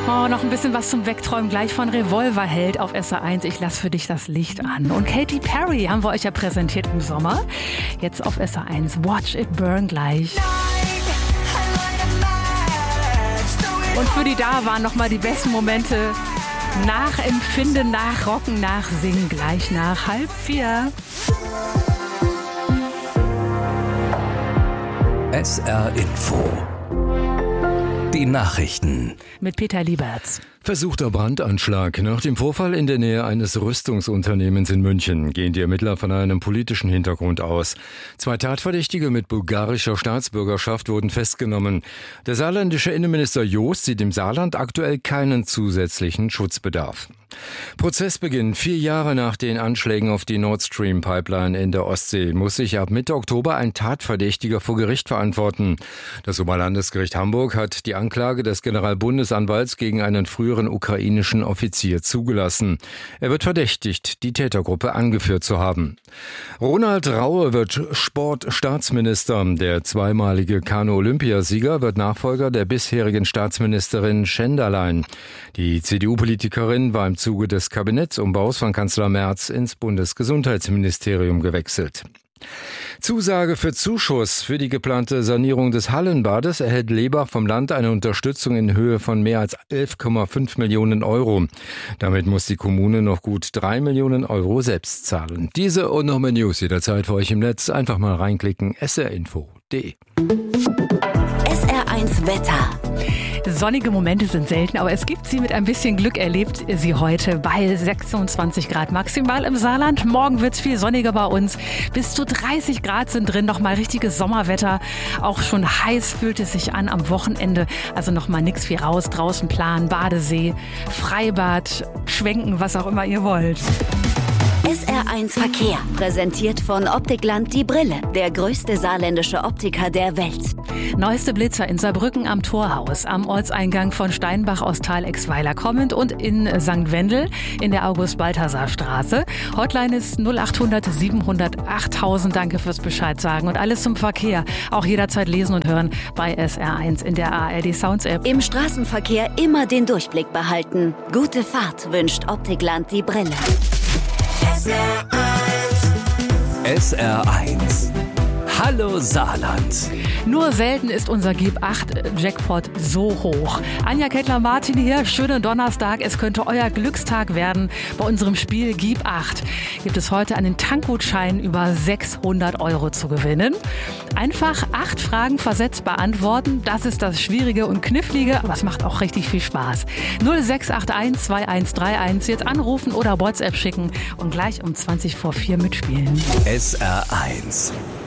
Oh, noch ein bisschen was zum Wegträumen gleich von Revolverheld auf SR1. Ich lass für dich das Licht an. Und Katy Perry haben wir euch ja präsentiert im Sommer. Jetzt auf SR1. Watch It Burn gleich. Und für die da waren nochmal die besten Momente. Nachempfinden, nachrocken, nachsingen. Gleich nach 3:30. SR Info. Die Nachrichten. Mit Peter Lieberts. Versuchter Brandanschlag. Nach dem Vorfall in der Nähe eines Rüstungsunternehmens in München gehen die Ermittler von einem politischen Hintergrund aus. 2 Tatverdächtige mit bulgarischer Staatsbürgerschaft wurden festgenommen. Der saarländische Innenminister Joost sieht im Saarland aktuell keinen zusätzlichen Schutzbedarf. Prozessbeginn. 4 Jahre nach den Anschlägen auf die Nord Stream Pipeline in der Ostsee muss sich ab Mitte Oktober ein Tatverdächtiger vor Gericht verantworten. Das Oberlandesgericht Hamburg hat die Anklage des Generalbundesanwalts gegen einen früheren ukrainischen Offizier zugelassen. Er wird verdächtigt, die Tätergruppe angeführt zu haben. Ronald Raue wird Sportstaatsminister. Der 2-malige Kanu-Olympiasieger wird Nachfolger der bisherigen Staatsministerin Schenderlein. Die CDU-Politikerin war im Zuge des Kabinettsumbaus von Kanzler Merz ins Bundesgesundheitsministerium gewechselt. Zusage für Zuschuss für die geplante Sanierung des Hallenbades erhält Lebach vom Land eine Unterstützung in Höhe von mehr als 11,5 Millionen Euro. Damit muss die Kommune noch gut 3 Millionen Euro selbst zahlen. Diese und noch mehr News jederzeit für euch im Netz. Einfach mal reinklicken, srinfo.de. SR1 Wetter. Sonnige Momente sind selten, aber es gibt sie. Mit ein bisschen Glück erlebt sie heute bei 26 Grad maximal im Saarland. Morgen wird's viel sonniger bei uns. Bis zu 30 Grad sind drin, nochmal richtiges Sommerwetter. Auch schon heiß fühlt es sich an am Wochenende. Also nochmal nix wie raus, draußen planen, Badesee, Freibad, schwenken, was auch immer ihr wollt. SR1 Verkehr, präsentiert von Optikland die Brille, der größte saarländische Optiker der Welt. Neueste Blitzer in Saarbrücken am Torhaus, am Ortseingang von Steinbach aus Thalexweiler kommend und in St. Wendel in der August-Balthasar-Straße. Hotline ist 0800 700 8000. Danke fürs Bescheid sagen. Und alles zum Verkehr, auch jederzeit lesen und hören bei SR1 in der ARD Sounds App. Im Straßenverkehr immer den Durchblick behalten. Gute Fahrt wünscht Optikland die Brille. SR1. Hallo Saarland. Nur selten ist unser Gib-8-Jackpot so hoch. Anja Kettler-Martin hier, schönen Donnerstag. Es könnte euer Glückstag werden. Bei unserem Spiel Gib-8 gibt es heute einen Tankgutschein über 600 Euro zu gewinnen. Einfach 8 Fragen versetzt beantworten. Das ist das Schwierige und Knifflige, aber es macht auch richtig viel Spaß. 0681 2131. Jetzt anrufen oder WhatsApp schicken und gleich um 20 vor 4 mitspielen. SR1.